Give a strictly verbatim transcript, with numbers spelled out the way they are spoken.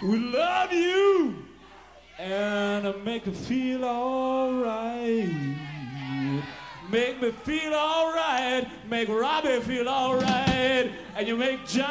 We love you and make me feel alright. Make me feel alright. Make Robbie feel alright. And you make John